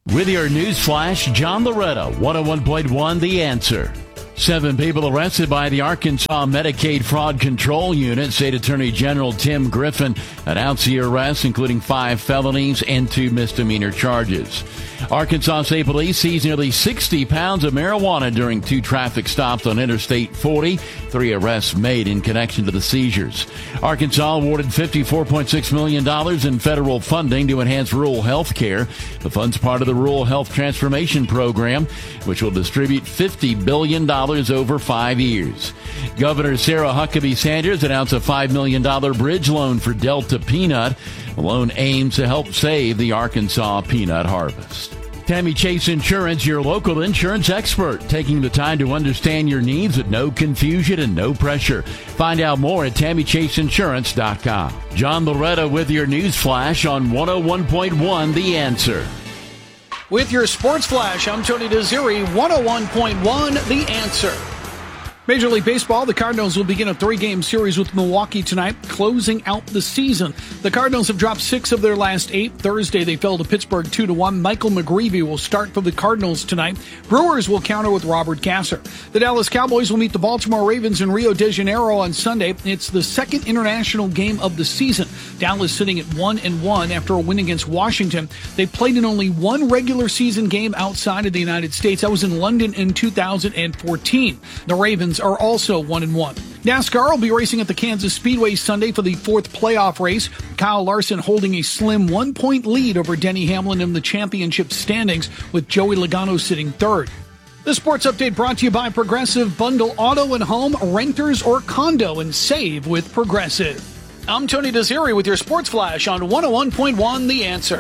With your news flash, John Loretta, one oh one point one The Answer. Seven people arrested by the Arkansas Medicaid Fraud Control Unit. State Attorney General Tim Griffin announced the arrests, including five felonies and two misdemeanor charges. Arkansas State Police seized nearly sixty pounds of marijuana during two traffic stops on Interstate forty. Three arrests made in connection to the seizures. Arkansas awarded fifty-four point six million dollars in federal funding to enhance rural health care. The fund's part of the Rural Health Transformation Program, which will distribute fifty billion dollars over five years. Governor Sarah Huckabee Sanders announced a five million dollars bridge loan for Delta Peanut. The loan aims to help save the Arkansas peanut harvest. Tammy Chase Insurance, your local insurance expert, taking the time to understand your needs with no confusion and no pressure. Find out more at tammy chase insurance dot com. John Loretta with your news flash on one oh one point one The Answer. With your sports flash, I'm Tony Desiri, one oh one point one The Answer. Major League Baseball, the Cardinals will begin a three-game series with Milwaukee tonight, closing out the season. The Cardinals have dropped six of their last eight. Thursday, they fell to Pittsburgh two to one. Michael McGreevy will start for the Cardinals tonight. Brewers will counter with Robert Gasser. The Dallas Cowboys will meet the Baltimore Ravens in Rio de Janeiro on Sunday. It's the second international game of the season. Dallas sitting at one and one after a win against Washington. They played in only one regular season game outside of the United States. That was in London in two thousand fourteen. The Ravens are also one and one. NASCAR will be racing at the Kansas Speedway Sunday for the fourth playoff race. Kyle Larson holding a slim one-point lead over Denny Hamlin in the championship standings, with Joey Logano sitting third. The sports update brought to you by Progressive. Bundle auto and home, renters or condo, and save with Progressive. I'm Tony Desiri with your sports flash on one oh one point one The Answer.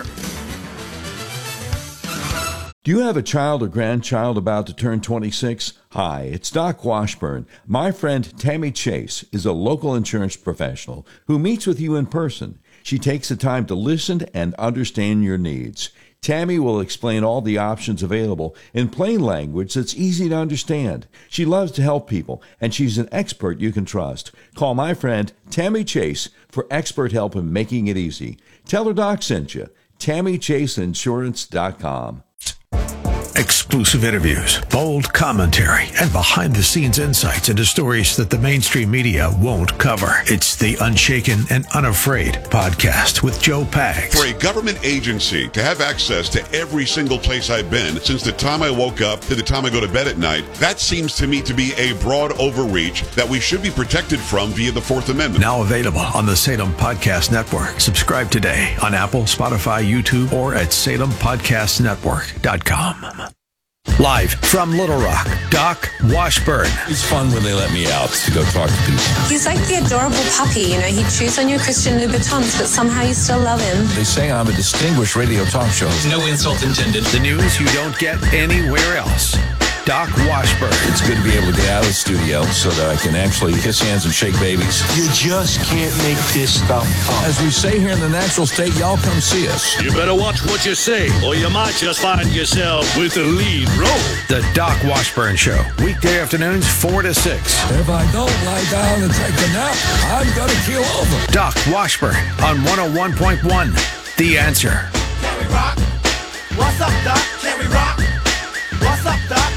Do you have a child or grandchild about to turn twenty-six? Hi, it's Doc Washburn. My friend Tammy Chase is a local insurance professional who meets with you in person. She takes the time to listen and understand your needs. Tammy will explain all the options available in plain language that's easy to understand. She loves to help people, and she's an expert you can trust. Call my friend Tammy Chase for expert help in making it easy. Tell her Doc sent you. tammy chase insurance dot com. Exclusive interviews, bold commentary, and behind-the-scenes insights into stories that the mainstream media won't cover. It's the Unshaken and Unafraid podcast with Joe Pags. For a government agency to have access to every single place I've been since the time I woke up to the time I go to bed at night, that seems to me to be a broad overreach that we should be protected from via the Fourth Amendment. Now available on the Salem Podcast Network. Subscribe today on Apple, Spotify, YouTube, or at salem podcast network dot com. Live from Little Rock, Doc Washburn. It's fun when they let me out to go talk to people. He's like the adorable puppy, you know. He chews on your Christian Louboutins, but somehow you still love him. They say I'm a distinguished radio talk show. No insult intended. The news you don't get anywhere else. Doc Washburn. It's good to be able to get out of the studio so that I can actually kiss hands and shake babies. You just can't make this stuff up. As we say here in the natural state, y'all come see us. You better watch what you say, or you might just find yourself with the lead role. The Doc Washburn Show. Weekday afternoons, four to six. If I don't lie down and take a nap, I'm going to keel over. Doc Washburn on one oh one point one The Answer. Can we rock? What's up, Doc? Can we rock? What's up, Doc?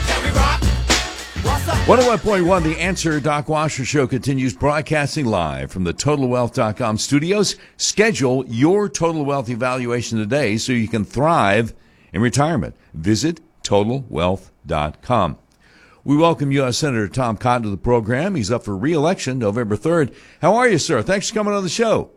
one oh one point one The Answer. Doc Washer Show continues broadcasting live from the total wealth dot com studios. Schedule your total wealth evaluation today so you can thrive in retirement. Visit total wealth dot com. We welcome U S Senator Tom Cotton to the program. He's up for re-election November third. How are you, sir? Thanks for coming on the show.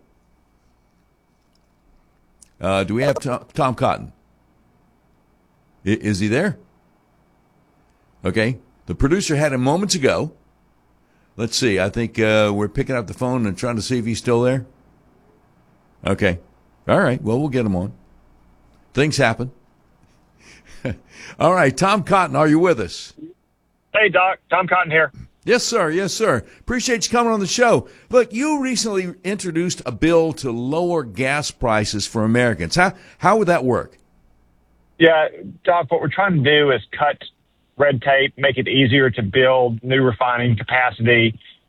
Uh, do we have Tom, Tom Cotton? I, is he there? Okay. The producer had him moments ago. Let's see. I think uh, we're picking up the phone and trying to see if he's still there. Okay. All right. Well, we'll get him on. Things happen. All right. Tom Cotton, are you with us? Hey, Doc. Tom Cotton here. Yes, sir. Yes, sir. Appreciate you coming on the show. Look, you recently introduced a bill to lower gas prices for Americans. How, how would that work? Yeah, Doc, what we're trying to do is cut red tape, make it easier to build new refining capacity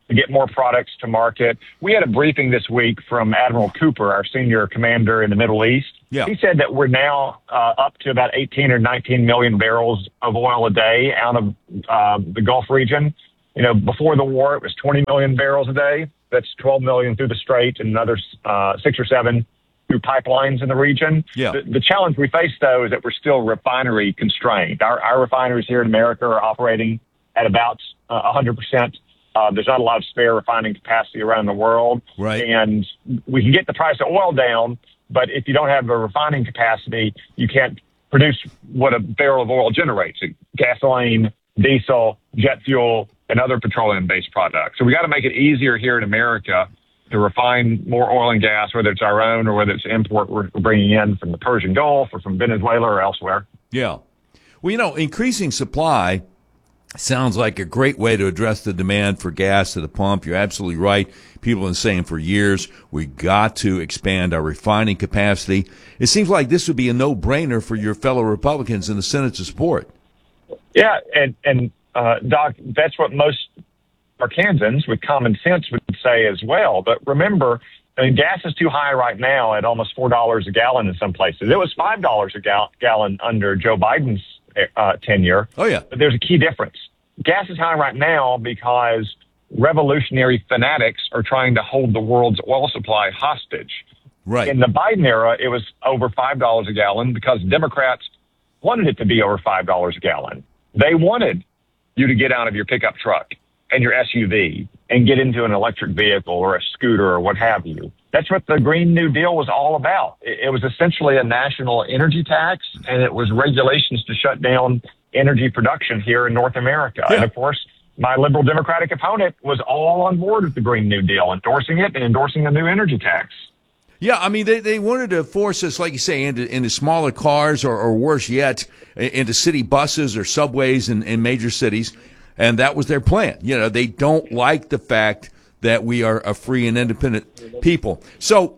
to get more products to market. We had a briefing this week from Admiral Cooper, our senior commander in the Middle East. Yeah. He said that we're now uh, up to about eighteen or nineteen million barrels of oil a day out of uh, the Gulf region. You know, before the war, it was twenty million barrels a day. That's twelve million through the Strait and another uh, six or seven through pipelines in the region. Yeah. The, the challenge we face, though, is that we're still refinery constrained. Our, our refineries here in America are operating at about uh, one hundred percent. Uh, there's not a lot of spare refining capacity around the world. Right. And we can get the price of oil down, but if you don't have a refining capacity, you can't produce what a barrel of oil generates: gasoline, diesel, jet fuel, and other petroleum-based products. So we got to make it easier here in America to refine more oil and gas, whether it's our own or whether it's import we're bringing in from the Persian Gulf or from Venezuela or elsewhere. Yeah. Well, you know, increasing supply sounds like a great way to address the demand for gas at the pump. You're absolutely right. People have been saying for years, we got to expand our refining capacity. It seems like this would be a no-brainer for your fellow Republicans in the Senate to support. Yeah, and, and uh, Doc, that's what most Arkansans with common sense would say as well. But remember, I mean, gas is too high right now at almost four dollars a gallon in some places. It was five dollars a gal- gallon under Joe Biden's uh, tenure. Oh, yeah. But there's a key difference. Gas is high right now because revolutionary fanatics are trying to hold the world's oil supply hostage. Right. In the Biden era, it was over five dollars a gallon because Democrats wanted it to be over five dollars a gallon. They wanted you to get out of your pickup truck and your S U V and get into an electric vehicle or a scooter or what have you. That's what the Green New Deal was all about. It was essentially a national energy tax, and it was regulations to shut down energy production here in North America. Yeah. And, of course, my liberal Democratic opponent was all on board with the Green New Deal, endorsing it and endorsing a new energy tax. Yeah, I mean, they, they wanted to force us, like you say, into, into smaller cars or, or worse yet, into city buses or subways in, in major cities. And that was their plan. You know, they don't like the fact that we are a free and independent people. So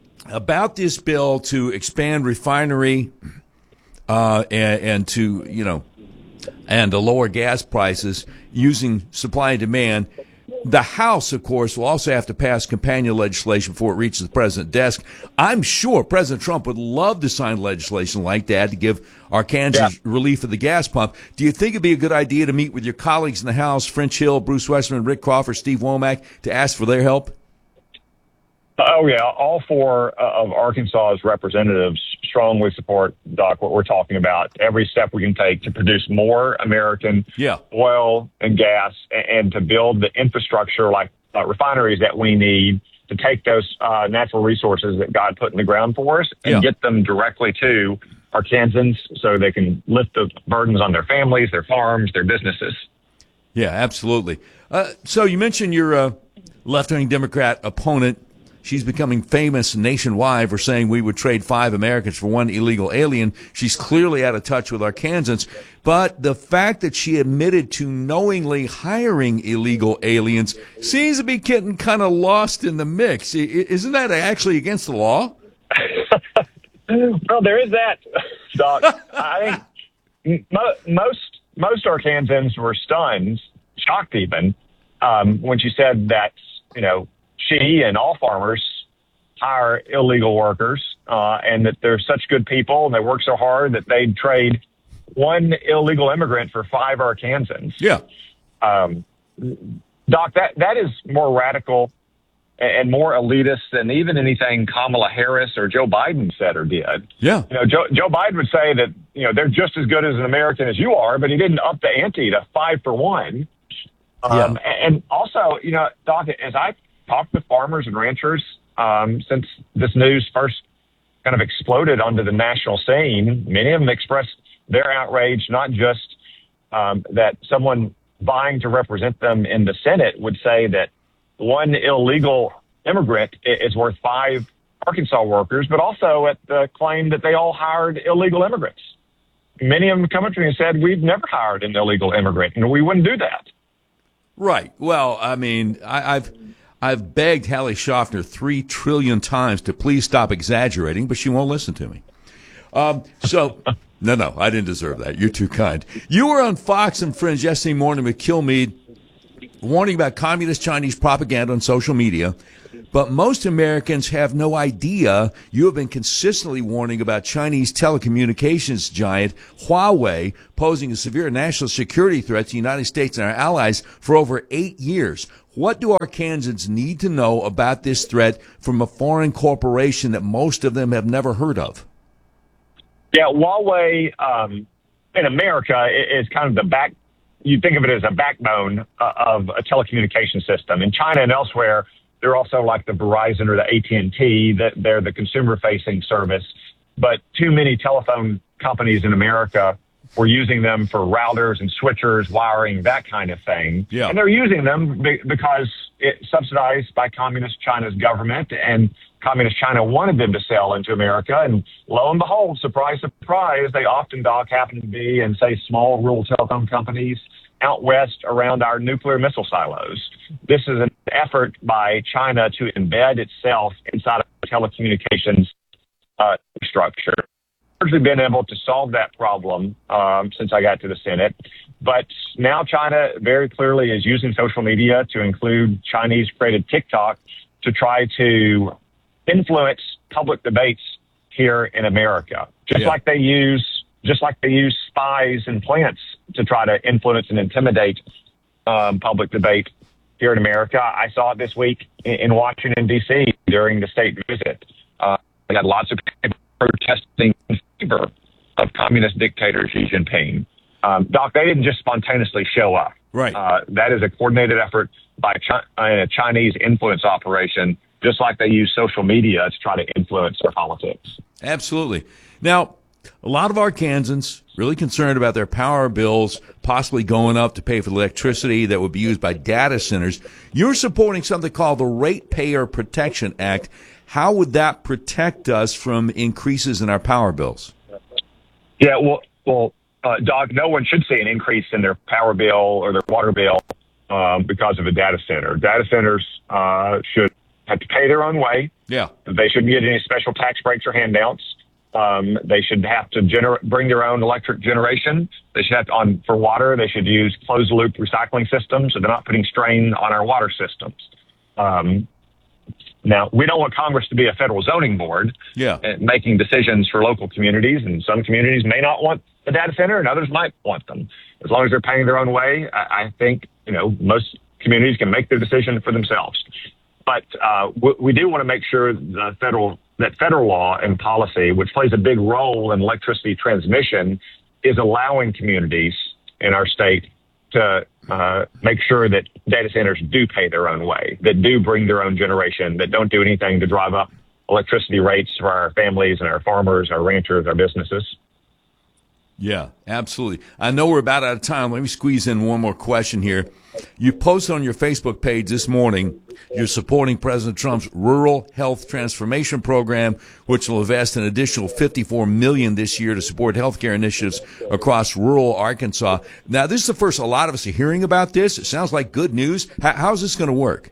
about this bill to expand refinery uh, and, and to, you know, and to lower gas prices using supply and demand, the House, of course, will also have to pass companion legislation before it reaches the president's desk. I'm sure President Trump would love to sign legislation like that to give Arkansans yeah. relief at the gas pump. Do you think it'd be a good idea to meet with your colleagues in the House, French Hill, Bruce Westerman, Rick Crawford, Steve Womack, to ask for their help? Oh, yeah. All four uh, of Arkansas's representatives strongly support, Doc, what we're talking about. Every step we can take to produce more American yeah. oil and gas and, and to build the infrastructure like uh, refineries that we need to take those uh, natural resources that God put in the ground for us and yeah. get them directly to Arkansans so they can lift the burdens on their families, their farms, their businesses. Yeah, absolutely. Uh, so you mentioned your uh, left-wing Democrat opponent. She's becoming famous nationwide for saying we would trade five Americans for one illegal alien. She's clearly out of touch with Arkansans. But the fact that she admitted to knowingly hiring illegal aliens seems to be getting kind of lost in the mix. Isn't that actually against the law? Well, there is that, Doc. I think mo- most most Arkansans were stunned, shocked even, um, when she said that, you know, she and all farmers hire illegal workers, uh, and that they're such good people and they work so hard that they'd trade one illegal immigrant for five Arkansans. Yeah. Um, Doc, that, that is more radical and more elitist than even anything Kamala Harris or Joe Biden said or did. Yeah. You know, Joe, Joe Biden would say that, you know, they're just as good as an American as you are, but he didn't up the ante to five for one. Um, yeah. And also, you know, Doc, as I talked to farmers and ranchers um, since this news first kind of exploded onto the national scene, many of them expressed their outrage, not just um, that someone vying to represent them in the Senate would say that one illegal immigrant is worth five Arkansas workers, but also at the claim that they all hired illegal immigrants. Many of them come up to me and said, we've never hired an illegal immigrant, and we wouldn't do that. Right. Well, I mean, I, I've I've begged Hallie Schaffner three trillion times to please stop exaggerating, but she won't listen to me. Um, so, no, no, I didn't deserve that. You're too kind. You were on Fox and Friends yesterday morning with Kilmeade warning about communist Chinese propaganda on social media, but most Americans have no idea you have been consistently warning about Chinese telecommunications giant Huawei posing a severe national security threat to the United States and our allies for over eight years. What do Arkansans need to know about this threat from a foreign corporation that most of them have never heard of? Yeah, Huawei um, in America is kind of the back, you think of it as a backbone uh, of a telecommunication system. In China and elsewhere, they're also like the Verizon or the A T and T, that they're the consumer-facing service. But too many telephone companies in America were using them for routers and switchers, wiring, that kind of thing. Yeah. And they're using them be- because it's subsidized by Communist China's government, and Communist China wanted them to sell into America. And lo and behold, surprise, surprise, they often, Doc, happen to be in, say, small rural telephone companies out west around our nuclear missile silos. This is an effort by China to embed itself inside of telecommunications uh, structure. I've largely been able to solve that problem um, since I got to the Senate. But now China very clearly is using social media, to include Chinese-created TikTok, to try to influence public debates here in America, just yeah. like they use just like they use spies and plants to try to influence and intimidate um, public debate here in America. I saw it this week in, in Washington, D C during the state visit. Uh, I got lots of people protesting in favor of communist dictator Xi Jinping. Um, Doc, they didn't just spontaneously show up. Right. Uh, that is a coordinated effort by Chi- a Chinese influence operation, just like they use social media to try to influence their politics. Absolutely. Now, a lot of Arkansans really concerned about their power bills possibly going up to pay for the electricity that would be used by data centers. You're supporting something called the Ratepayer Protection Act. How would that protect us from increases in our power bills? Yeah, well, well, uh, Doc, no one should see an increase in their power bill or their water bill um, because of a data center. Data centers uh, should have to pay their own way. Yeah. They shouldn't get any special tax breaks or handouts. Um, they should have to gener- bring their own electric generation. They should have to, on for water, they should use closed loop recycling systems, so they're not putting strain on our water systems. Um, now, we don't want Congress to be a federal zoning board, yeah, making decisions for local communities, and some communities may not want the data center, and others might want them. As long as they're paying their own way, I, I think you know most communities can make their decision for themselves. But uh, we, we do want to make sure the federal that federal law and policy, which plays a big role in electricity transmission, is allowing communities in our state to uh, make sure that data centers do pay their own way, that do bring their own generation, that don't do anything to drive up electricity rates for our families and our farmers, our ranchers, our businesses. Yeah, absolutely. I know we're about out of time. Let me squeeze in one more question here. You posted on your Facebook page this morning you're supporting President Trump's Rural Health Transformation Program, which will invest an additional fifty-four million dollars this year to support healthcare initiatives across rural Arkansas. Now, this is the first a lot of us are hearing about this. It sounds like good news. How, how's this going to work?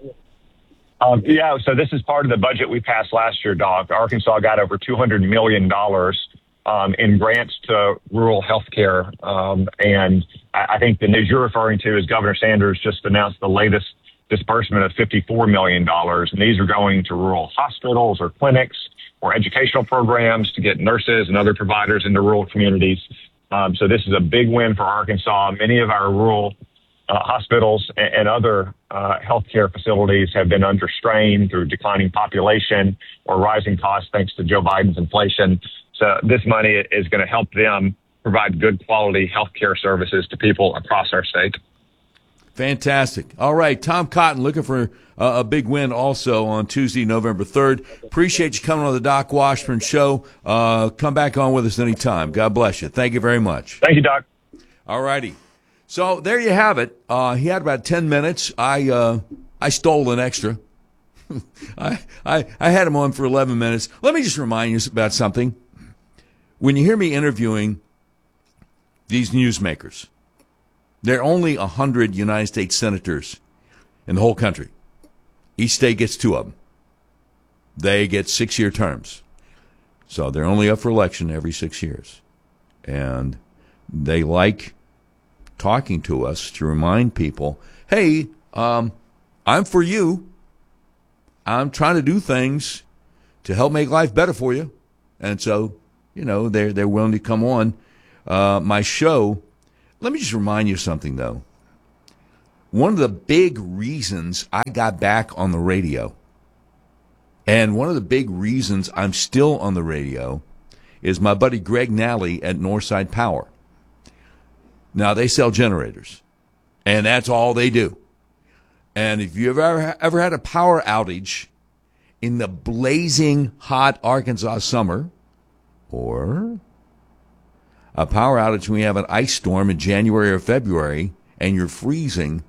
Um, yeah, so this is part of the budget we passed last year, Doc. Arkansas got over two hundred million dollars Um, in grants to rural health care. Um, and I, I think the news you're referring to is Governor Sanders just announced the latest disbursement of fifty-four million dollars. And these are going to rural hospitals or clinics or educational programs to get nurses and other providers into rural communities. Um, so this is a big win for Arkansas. Many of our rural uh, hospitals and, and other uh, healthcare facilities have been under strain through declining population or rising costs thanks to Joe Biden's inflation. So this money is going to help them provide good quality health care services to people across our state. Fantastic. All right, Tom Cotton looking for uh, a big win also on Tuesday, November third. Appreciate you coming on the Doc Washburn Show. Uh, come back on with us anytime. God bless you. Thank you very much. Thank you, Doc. All righty. So there you have it. Uh, he had about ten minutes. I uh, I stole an extra. I, I I had him on for eleven minutes. Let me just remind you about something. When you hear me interviewing these newsmakers, there are only one hundred United States senators in the whole country. Each state gets two of them. They get six-year terms. So they're only up for election every six years. And they like talking to us to remind people, hey, um, I'm for you. I'm trying to do things to help make life better for you. And so, you know, they're, they're willing to come on uh, my show. Let me just remind you of something, though. One of the big reasons I got back on the radio, and one of the big reasons I'm still on the radio, is my buddy Greg Nally at Northside Power. Now, they sell generators, and that's all they do. And if you've ever, ever had a power outage in the blazing hot Arkansas summer, or a power outage when we have an ice storm in January or February and you're freezing,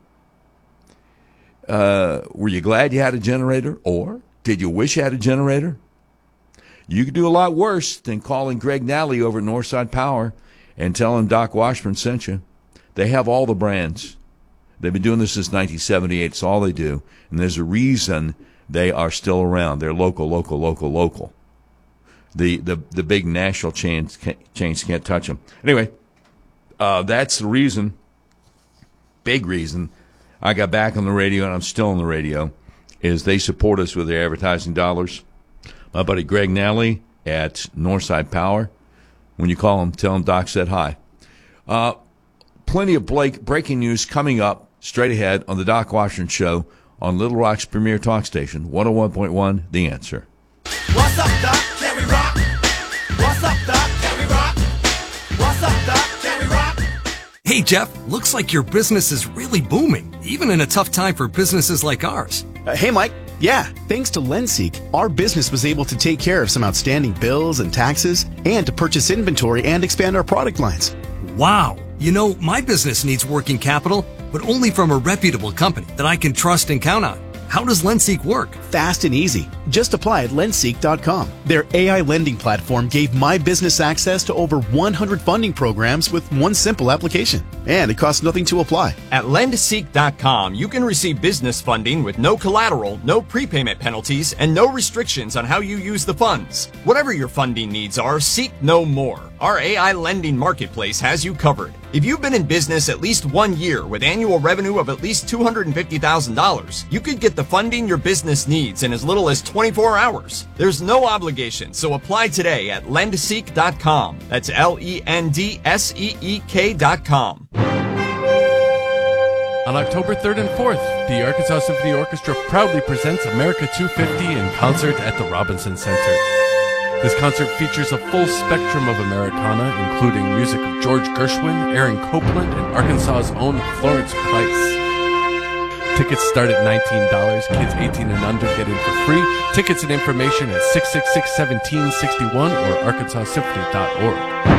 uh, were you glad you had a generator, or did you wish you had a generator? You could do a lot worse than calling Greg Nally over at Northside Power and telling Doc Washburn sent you. They have all the brands. They've been doing this since nineteen seventy-eight. It's all they do. And there's a reason they are still around. They're local, local, local, local. The the, the big national chains can't, chains can't touch them. Anyway, uh, that's the reason, big reason, I got back on the radio, and I'm still on the radio, is they support us with their advertising dollars. My buddy Greg Nally at Northside Power. When you call him, tell him Doc said hi. Uh, plenty of Blake breaking news coming up straight ahead on the Doc Washburn Show on Little Rock's premier talk station, one oh one point one, The Answer. What's up, Doc? Can we rock? What's up, Doc? Can we rock? What's up, Doc? Can we rock? Hey, Jeff, looks like your business is really booming, even in a tough time for businesses like ours. Uh, hey, Mike. Yeah, thanks to LendSeek, our business was able to take care of some outstanding bills and taxes and to purchase inventory and expand our product lines. Wow. You know, my business needs working capital, but only from a reputable company that I can trust and count on. How does LendSeek work? Fast and easy. Just apply at lendseek dot com. Their A I lending platform gave my business access to over one hundred funding programs with one simple application. And it costs nothing to apply. At lendseek dot com, you can receive business funding with no collateral, no prepayment penalties, and no restrictions on how you use the funds. Whatever your funding needs are, seek no more. Our A I lending marketplace has you covered. If you've been in business at least one year with annual revenue of at least two hundred fifty thousand dollars, you could get the funding your business needs in as little as twenty-four hours. There's no obligation, so apply today at lendseek dot com. That's L E N D S E E K dot com. On October third and fourth, the Arkansas Symphony Orchestra proudly presents America two fifty in concert at the Robinson Center. This concert features a full spectrum of Americana, including music of George Gershwin, Aaron Copland, and Arkansas's own Florence Price. Tickets start at nineteen dollars. Kids eighteen and under get in for free. Tickets and information at six six six, one seven six one or arkansas symphony dot org.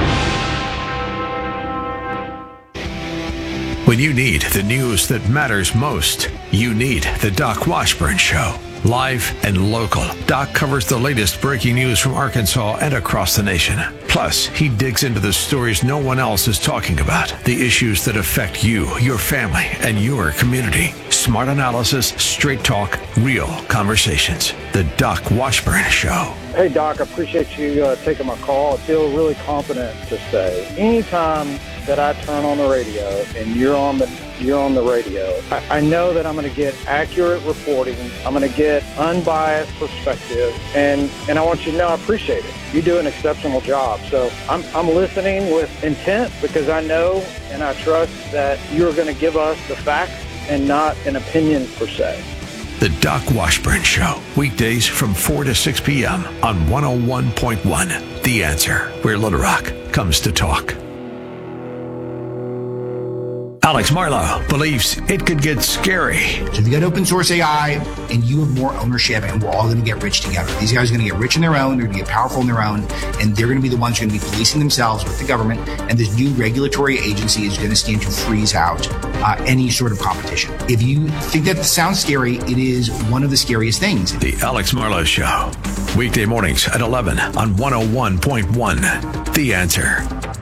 When you need the news that matters most, you need the Doc Washburn Show. Live and local, Doc covers the latest breaking news from Arkansas and across the nation. Plus, he digs into the stories no one else is talking about, the issues that affect you, your family, and your community. Smart analysis, straight talk, real conversations. The Doc Washburn Show. Hey, Doc, I appreciate you uh, taking my call. I feel really confident to say anytime that I turn on the radio and you're on the you're on the radio, I, I know that I'm going to get accurate reporting. I'm going to get unbiased perspective, and, and I want you to know I appreciate it. You do an exceptional job. So I'm, I'm listening with intent because I know and I trust that you're going to give us the facts and not an opinion per se. The Doc Washburn Show, weekdays from four to six p.m. on one oh one point one. The Answer, where Little Rock comes to talk. Alex Marlow believes it could get scary. So if you got open source A I and you have more ownership and we're all going to get rich together. These guys are going to get rich in their own, they're going to get powerful in their own, and they're going to be the ones who are going to be policing themselves with the government, and this new regulatory agency is going to stand to freeze out uh, any sort of competition. If you think that sounds scary, it is one of the scariest things. The Alex Marlow Show, weekday mornings at eleven on one oh one point one. The Answer.